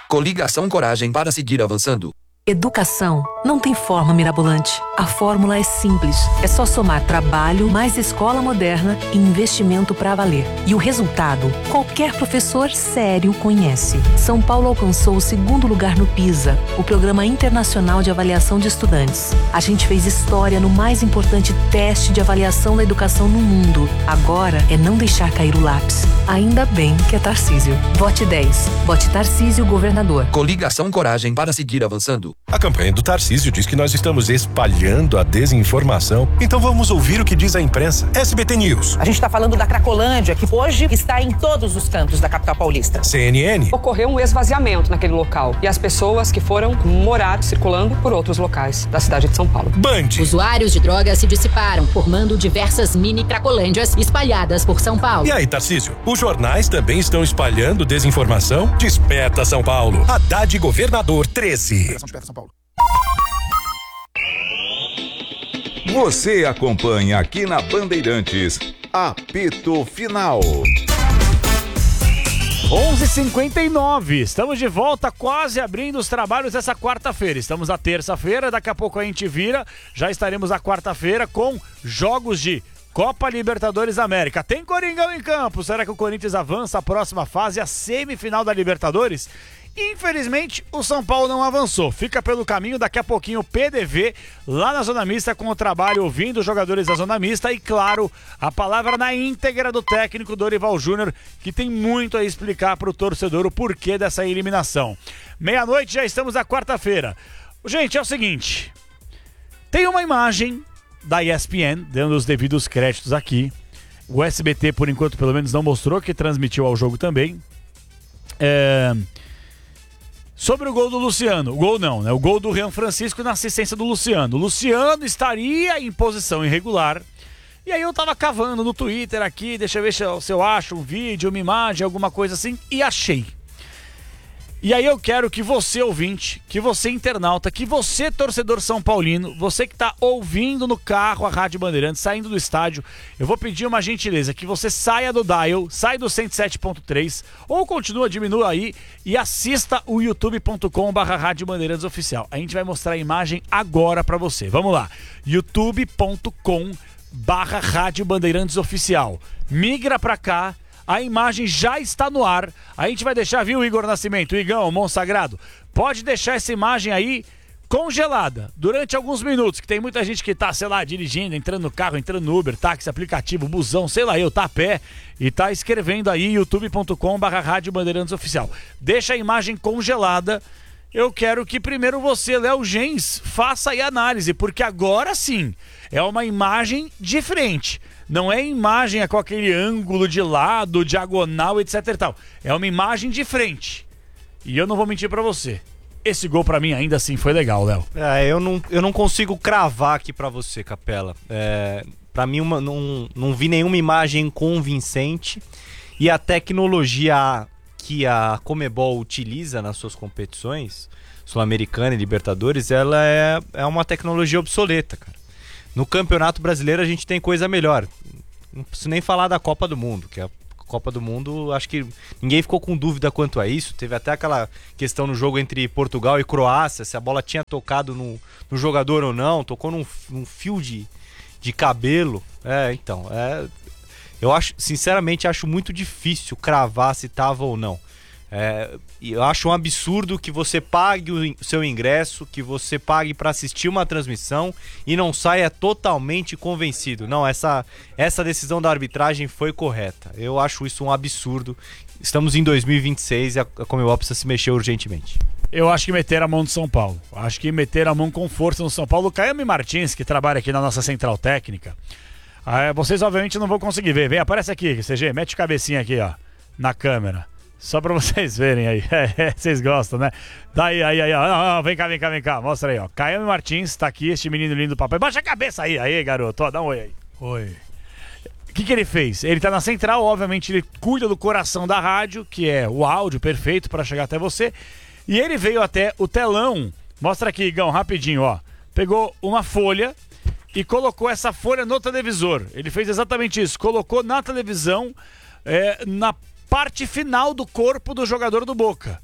Coligação Coragem para seguir avançando. Educação não tem forma mirabolante. A fórmula é simples. É só somar trabalho, mais escola moderna e investimento para valer. E o resultado, qualquer professor sério conhece. São Paulo alcançou o 2º lugar no PISA, o Programa Internacional de Avaliação de Estudantes. A gente fez história no mais importante teste de avaliação da educação no mundo. Agora é não deixar cair o lápis. Ainda bem que é Tarcísio. Vote 10. Vote Tarcísio, governador. Coligação Coragem para seguir avançando. A campanha do Tarcísio diz que nós estamos espalhando a desinformação. Então vamos ouvir o que diz a imprensa. SBT News. A gente está falando da Cracolândia, que hoje está em todos os cantos da capital paulista. CNN. Ocorreu um esvaziamento naquele local e as pessoas que foram morar circulando por outros locais da cidade de São Paulo. Band. Usuários de drogas se dissiparam, formando diversas mini Cracolândias espalhadas por São Paulo. E aí, Tarcísio? Os jornais também estão espalhando desinformação? Desperta São Paulo. Haddad Governador 13. Desperta São Paulo. Você acompanha aqui na Bandeirantes, Apito Final. 11h59, estamos de volta, quase abrindo os trabalhos dessa quarta-feira. Estamos na terça-feira, daqui a pouco a gente vira, já estaremos na quarta-feira com jogos de Copa Libertadores da América. Tem Coringão em campo, será que o Corinthians avança a próxima fase, a semifinal da Libertadores? Infelizmente, o São Paulo não avançou. Fica pelo caminho, daqui a pouquinho o PDV lá na Zona Mista com o trabalho ouvindo os jogadores da Zona Mista e, claro, a palavra na íntegra do técnico Dorival Júnior, que tem muito a explicar para o torcedor o porquê dessa eliminação. Meia-noite, já estamos na quarta-feira. Gente, é o seguinte, tem uma imagem da ESPN, dando os devidos créditos aqui. O SBT, por enquanto, pelo menos não mostrou, que transmitiu ao jogo também. Sobre o gol do Luciano. O gol não, né? O gol do Rian Francisco na assistência do Luciano. O Luciano estaria em posição irregular. E aí eu tava cavando no Twitter aqui, deixa eu ver se eu acho um vídeo, uma imagem, alguma coisa assim, e achei. E aí eu quero que você, ouvinte, que você, internauta, que você, torcedor são paulino, você que tá ouvindo no carro a Rádio Bandeirantes, saindo do estádio, eu vou pedir uma gentileza, que você saia do dial, sai do 107.3, ou diminua aí e assista o youtube.com/Rádio Bandeirantes Oficial. A gente vai mostrar a imagem agora pra você. Vamos lá, youtube.com/Rádio Bandeirantes Oficial. Migra pra cá. A imagem já está no ar. A gente vai deixar, viu, Igor Nascimento, Igão, Monsagrado? Pode deixar essa imagem aí congelada durante alguns minutos, que tem muita gente que tá, sei lá, dirigindo, entrando no carro, entrando no Uber, táxi, aplicativo, busão, sei lá, tá a pé e tá escrevendo aí youtube.com/Rádio Bandeirantes Oficial. Deixa a imagem congelada. Eu quero que primeiro você, Léo Gens, faça aí a análise, porque agora sim é uma imagem diferente. Não é imagem com aquele ângulo de lado, diagonal, etc e tal. É uma imagem de frente. E eu não vou mentir pra você. Esse gol pra mim ainda assim foi legal, Léo. Eu não consigo cravar aqui pra você, Capela. Pra mim não vi nenhuma imagem convincente. E a tecnologia que a Conmebol utiliza nas suas competições, Sul-Americana e Libertadores, ela é uma tecnologia obsoleta, cara. No Campeonato Brasileiro a gente tem coisa melhor. Não preciso nem falar da Copa do Mundo, que a Copa do Mundo, acho que ninguém ficou com dúvida quanto a isso. Teve até aquela questão no jogo entre Portugal e Croácia, se a bola tinha tocado no jogador ou não, tocou num fio de cabelo. Eu sinceramente acho muito difícil cravar se tava ou não. Eu acho um absurdo que você pague o seu ingresso, que você pague para assistir uma transmissão e não saia totalmente convencido. Não, essa decisão da arbitragem foi correta. Eu acho isso um absurdo. Estamos em 2026 e a Conmebol precisa se mexer urgentemente. Eu acho que meter a mão do São Paulo. Acho que meter a mão com força no São Paulo. O Caio Martins, que trabalha aqui na nossa central técnica, vocês obviamente não vão conseguir ver. Vem, aparece aqui, CG, mete a cabecinha aqui, ó, na câmera. Só pra vocês verem aí. Vocês gostam, né? Daí, aí, ó. Vem cá. Mostra aí, ó. Caio Martins tá aqui, este menino lindo do papai. Baixa a cabeça aí. Aí, garoto. Ó, dá um oi aí. Oi. O que ele fez? Ele tá na central, obviamente ele cuida do coração da rádio, que é o áudio perfeito pra chegar até você. E ele veio até o telão. Mostra aqui, Igão, rapidinho, ó. Pegou uma folha e colocou essa folha no televisor. Ele fez exatamente isso. Colocou na televisão, na parte final do corpo do jogador do Boca.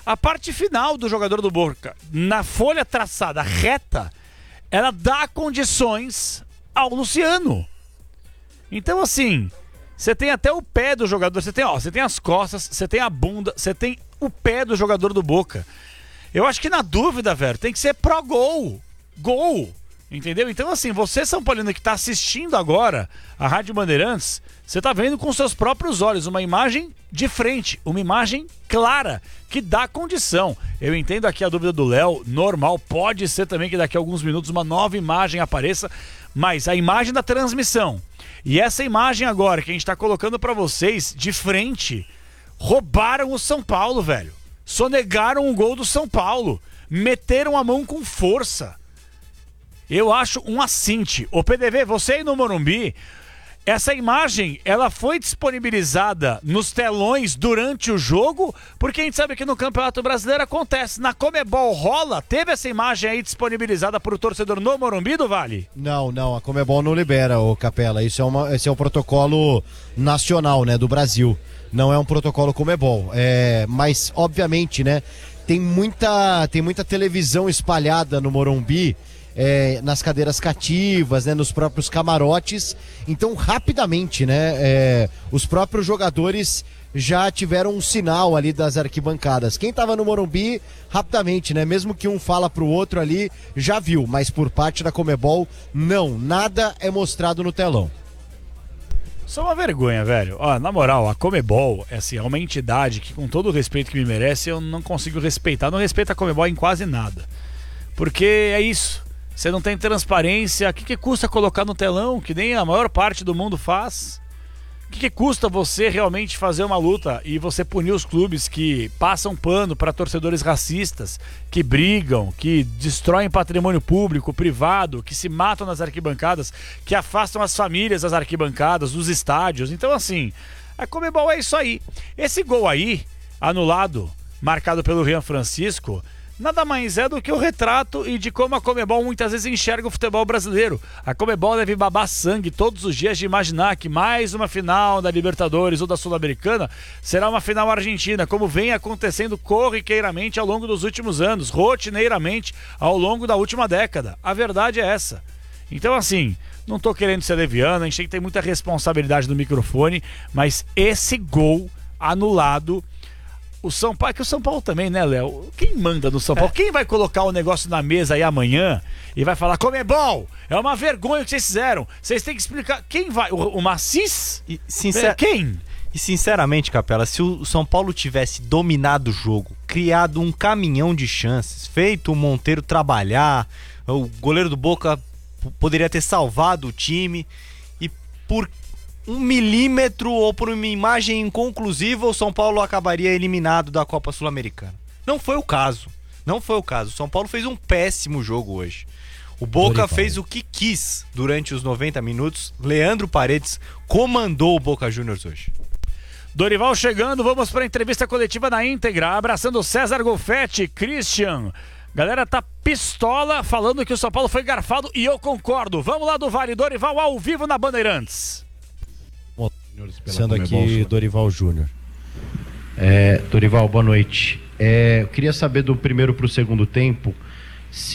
A parte final do jogador do Boca, na folha traçada reta, ela dá condições ao Luciano. Então, assim, você tem até o pé do jogador, você tem as costas, você tem a bunda, você tem o pé do jogador do Boca. Eu acho que na dúvida, velho, tem que ser pró-gol. Gol! Entendeu? Então, assim, você, São Paulino, que está assistindo agora a Rádio Bandeirantes, você está vendo com seus próprios olhos uma imagem de frente, uma imagem clara, que dá condição. Eu entendo aqui a dúvida do Léo, normal, pode ser também que daqui a alguns minutos uma nova imagem apareça, mas a imagem da transmissão e essa imagem agora que a gente está colocando para vocês de frente, roubaram o São Paulo, velho. Sonegaram o gol do São Paulo, meteram a mão com força. Eu acho um assinte. Ô PDV, você aí no Morumbi, essa imagem, ela foi disponibilizada nos telões durante o jogo, porque a gente sabe que no Campeonato Brasileiro acontece. Na Comebol rola, teve essa imagem aí disponibilizada para o torcedor no Morumbi do Vale? Não, a Comebol não libera, ô Capela. Esse é um protocolo nacional, né, do Brasil. Não é um protocolo Comebol. Mas, obviamente, né, tem muita televisão espalhada no Morumbi, nas cadeiras cativas, né, nos próprios camarotes. Então, rapidamente, né, os próprios jogadores já tiveram um sinal ali das arquibancadas. Quem estava no Morumbi, rapidamente, né, mesmo que um fala pro outro ali, já viu. Mas por parte da Comebol, não, nada é mostrado no telão. Só uma vergonha, velho. Ó, na moral, a Comebol é uma entidade que, com todo o respeito que me merece, eu não consigo respeitar. Não respeito a Comebol em quase nada. Porque é isso. Você não tem transparência. O que custa colocar no telão, que nem a maior parte do mundo faz? O que custa você realmente fazer uma luta e você punir os clubes que passam pano para torcedores racistas, que brigam, que destroem patrimônio público, privado, que se matam nas arquibancadas, que afastam as famílias das arquibancadas, dos estádios? Então, assim, a Comebol é isso aí. Esse gol aí, anulado, marcado pelo Rian Francisco, nada mais é do que o retrato e de como a Comebol muitas vezes enxerga o futebol brasileiro. A Comebol deve babar sangue todos os dias de imaginar que mais uma final da Libertadores ou da Sul-Americana será uma final argentina, como vem acontecendo corriqueiramente ao longo dos últimos anos, rotineiramente ao longo da última década. A verdade é essa. Então, assim, não tô querendo ser leviano, a gente tem que ter muita responsabilidade no microfone, mas esse gol anulado... O São Paulo, que o São Paulo também, né, Léo? Quem manda no São Paulo? Quem vai colocar o negócio na mesa aí amanhã e vai falar, Comebol, é uma vergonha o que vocês fizeram. Vocês têm que explicar. Quem vai? O Macis? Quem? E sinceramente, Capela, se o São Paulo tivesse dominado o jogo, criado um caminhão de chances, feito o Monteiro trabalhar, o goleiro do Boca poderia ter salvado o time, e por 1 milímetro ou por uma imagem inconclusiva, o São Paulo acabaria eliminado da Copa Sul-Americana. Não foi o caso. O São Paulo fez um péssimo jogo hoje. O Boca fez o que quis durante os 90 minutos. Leandro Paredes comandou o Boca Juniors hoje. Dorival chegando, vamos para a entrevista coletiva na íntegra, abraçando César Golfetti, Christian. Galera tá pistola falando que o São Paulo foi garfado e eu concordo. Vamos lá do Vale, Dorival ao vivo na Bandeirantes. Sendo aqui Dorival Júnior. Dorival, boa noite. Eu queria saber do primeiro para o segundo tempo,